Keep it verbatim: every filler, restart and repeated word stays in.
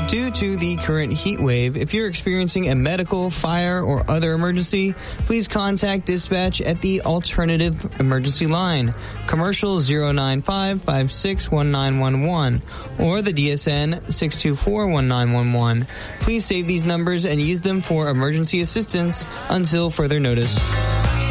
Due to the current heat wave, if you're experiencing a medical, fire, or other emergency, please contact dispatch at the alternative emergency line, commercial zero nine five, five six one nine one one, or the D S N six two four one nine one one. Please save these numbers and use them for emergency assistance until further notice.